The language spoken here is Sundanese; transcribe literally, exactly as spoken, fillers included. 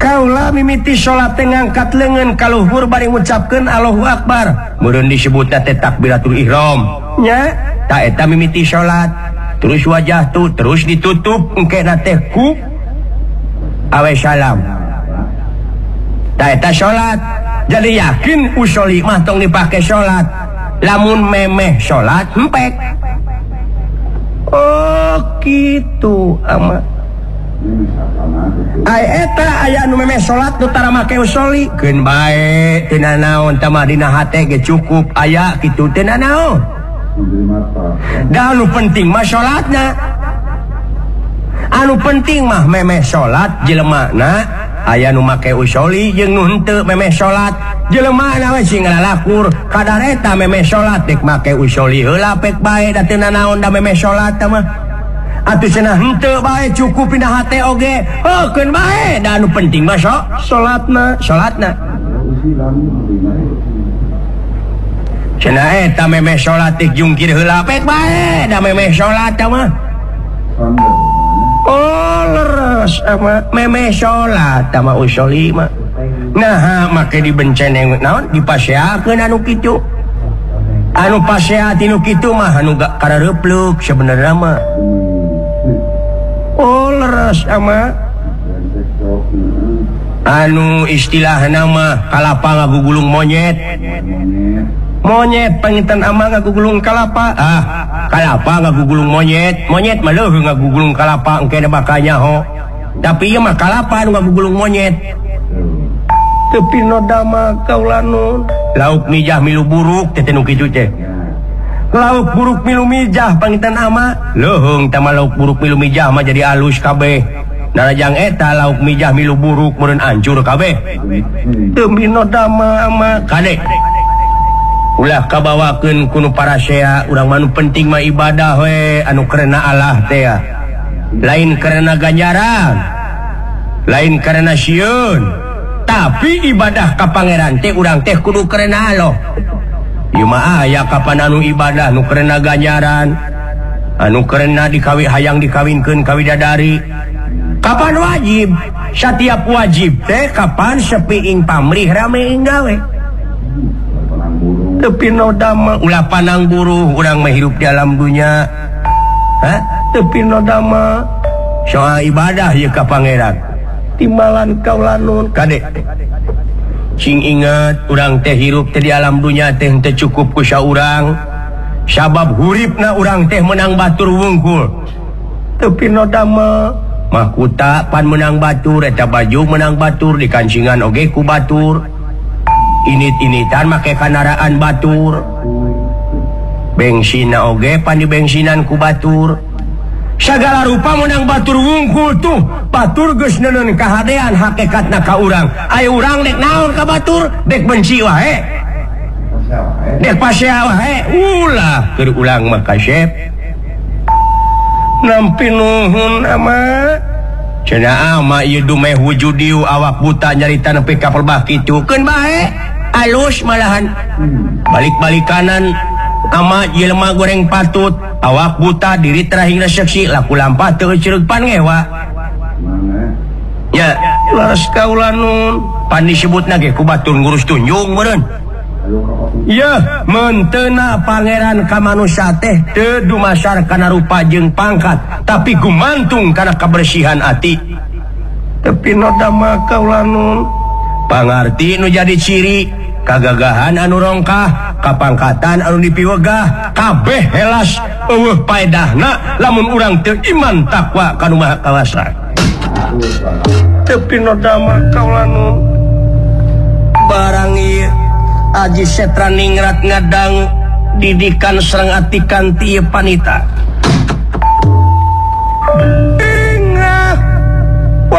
Kaulah mimiti salat ngangkat lengan ka luhur bari ngucapkeun Allahu Akbar. Meureun disebutna teh takbiratul ihram. Nya, ta eta mimiti salat. Terus wajah tuh terus ditutup engkena teh ku awe salam. Ta eta salat. Jadi yakin usoli mah tong dipake salat. Lamun memeh salat empek. Oh gitu ama. Ai eta aya nu memeh salat nu tara make usoli keun bae teu naon tah mah dina hate ge cukup aya kitu teu naon. Da anu penting mah salatna. Anu penting mah memeh salat jelemana aya nu make usoli jeung nu henteu memeh salat. Jelemana we sing ngalakur kadar eta memeh salat dek make usoli heula pek bae da teu naon da memeh salat tah mah. Atuh cenah henteu bae cukup pindah hate oge. Heukeun bae da anu penting mah salatna, salatna. Cenah eta memeh salat tik jungkir heula pek bae da memeh salat tah mah. Oh leres ama memeh salat tah mah usoli mah. Nah make dibenceneng naon dipaseakeun anu kitu. Anu pasea tinu kitu mah anu gak karareupluk sabenerna mah. Oh leres ama anu istilahna mah kalapa ngagugulung monyet. Monyet pangitan ama ngagugulung kalapa. Ah, kalapa ngagugulung monyet. Monyet mah leuh ngagugulung kalapa engke bakal nyaho. Tapi ieu mah kalapa anu ngagugulung monyet. Teu pinoda mah kaula nun. Lauk mijah milu buruk teh nu kitu teh. Lauk buruk milu mijah pangitan ama leuheung tah lauk buruk milu mijah mah jadi alus kabeh. Narajang eta lauk mijah milu buruk meureun hancur kabeh. Teu minoda mah ama kade. Ulah kabawakeun ku nu parasea urang mah nu penting mah ibadah we anu karena Allah teh. Lain karena ganjaran. Lain karena sieun. Tapi ibadah ka pangeran teh urang teh kudu karena Allah. Ieu mah aya kapan anu ibadah nu karena ganjaran, anu karena dikawi hayang dikawinkeun ka widadari. Kapan wajib? Setiap wajib teh kapan sepiing pamrih rameing gawe. Teu pinoda mah ulah panang buruh urang mah hirup di alam dunya. Hah? Teu pinoda mah soal ibadah ieu ka pangeran. Timbalan kaula nun kade. Sing ingat urang teh hirup teh di alam dunya teh teu cukup ku saurang. Sabab huripna urang teh menang batur wungkul. Teu pinoda mah mahkuta pan menang batur eta baju menang batur dikancingan oge ku batur. Init-initan make kandaraan batur. Bengsina oge pan dibengsinan ku batur. Sagala rupa menang batur wungkul tuh. Batur geus neuneun kahadean hakikatna ka urang. Aya urang dek naon ka batur? Dek benci wae. Dek pasea wae. Ulah keur ulang mah kasep. Nampi nuhun ama. Cenah ama ieu dumeh wujud diu awak buta nyarita nepi ka pelbah kitu. Keun bae. Alus malahan. Balik-balik kanan ama jelema goreng patut. Awak buta diri terahingna seksi laku lampah teu ceureup pan ngewa. Ya, laras kaula nun pan disebutna ge ku batur ngurus tunjung meureun. Ya, menteuna pangeran ka manusia teh teu dumasar kana rupa jeung pangkat, tapi gumantung kana kabersihan ati. Tapi noda mah kaula nun pangarti nu jadi ciri kagagahan anu rongkah, kapangkatan anu dipiwegah, kabeh helas eueuh paedahna lamun urang teu iman takwa ka Nu Maha Kawasa. Teu pinoda mah kaula nu barang ieu aji setra ningrat ngadang didikan sareng atikan ti panita.